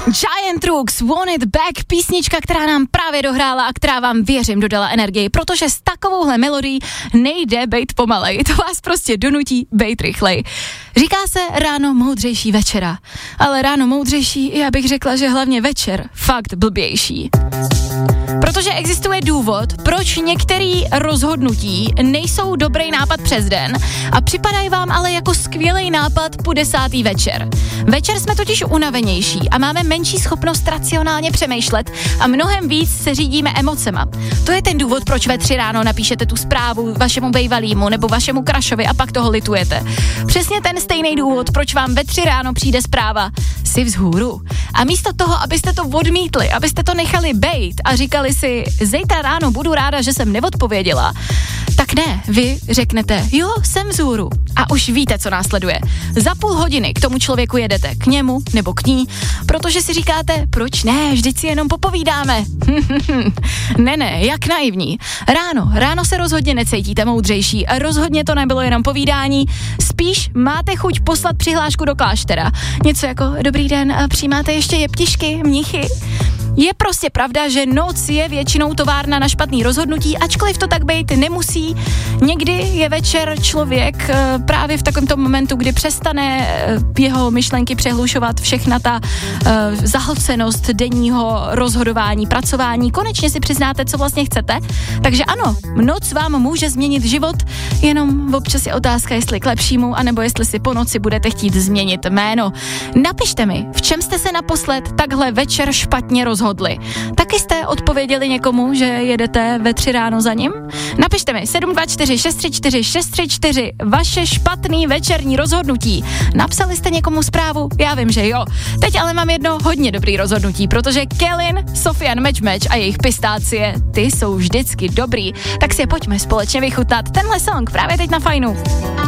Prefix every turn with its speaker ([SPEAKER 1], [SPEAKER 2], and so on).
[SPEAKER 1] Giant Rooks, Want It Back, písnička, která nám právě dohrála a která vám, věřím, dodala energii, protože s takovouhle melodií nejde bejt pomalej, to vás prostě donutí bejt rychlej. Říká se ráno moudřejší večera, ale ráno moudřejší, já bych řekla, že hlavně večer fakt blbější. Protože existuje důvod, proč některý rozhodnutí nejsou dobrý nápad přes den a připadají vám ale jako skvělý nápad po 10. večer. Večer jsme totiž unavenější a máme menší schopnost racionálně přemýšlet a mnohem víc se řídíme emocema. To je ten důvod, proč ve 3 ráno napíšete tu zprávu vašemu bejvalýmu nebo vašemu krašovi a pak toho litujete. Přesně ten stejný důvod, proč vám ve 3 ráno přijde zpráva si vzhůru. A místo toho, abyste to odmítli, abyste to nechali bejt a říkali si, zítra ráno budu ráda, že jsem neodpověděla, tak ne, vy řeknete, jo, jsem vzhůru. A už víte, co následuje. Za půl hodiny k tomu člověku jedete, k němu nebo k ní, protože si říkáte, proč ne, vždyť si jenom popovídáme. ne, jak naivní. Ráno se rozhodně necítíte moudřejší a rozhodně to nebylo jenom povídání, spíš máte chuť poslat přihlášku do kláštera. Něco jako, dobrý den, přijímáte ještě jeptišky, mnichy? Je prostě pravda, že noc je většinou továrna na špatný rozhodnutí, ačkoliv to tak být nemusí. Někdy je večer člověk právě v takovém momentu, kdy přestane jeho myšlenky přehlušovat všechna ta zahlcenost denního rozhodování, pracování. Konečně si přiznáte, co vlastně chcete. Takže ano, noc vám může změnit život, jenom občas je otázka, jestli k lepšímu, anebo jestli si po noci budete chtít změnit jméno. Napište mi, v čem jste se naposled takhle večer špatně rozhodli. Taky jste odpověděli někomu, že jedete ve 3 ráno za ním? Napište mi 724 634 634 vaše špatný večerní rozhodnutí. Napsali jste někomu zprávu? Já vím, že jo. Teď ale mám jedno hodně dobrý rozhodnutí, protože Kellyn, Sofian Match a jejich pistácie, ty jsou vždycky dobrý. Tak si je pojďme společně vychutnat. Tenhle song právě teď na Fajnu.